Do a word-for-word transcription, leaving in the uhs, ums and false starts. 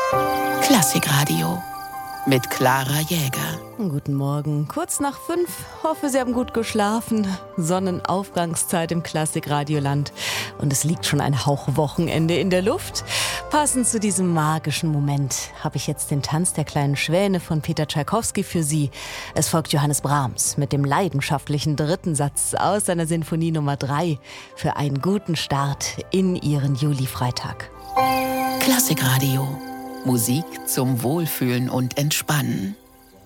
Klassikradio mit Clara Jäger. Guten Morgen, kurz nach fünf. Hoffe, Sie haben gut geschlafen. Sonnenaufgangszeit im Klassikradioland. Und es liegt schon ein Hauch Wochenende in der Luft. Passend zu diesem magischen Moment habe ich jetzt den Tanz der kleinen Schwäne von Peter Tschaikowski für Sie. Es folgt Johannes Brahms mit dem leidenschaftlichen dritten Satz aus seiner Sinfonie Nummer drei für einen guten Start in Ihren Juli-Freitag. Klassikradio. Musik zum Wohlfühlen und Entspannen.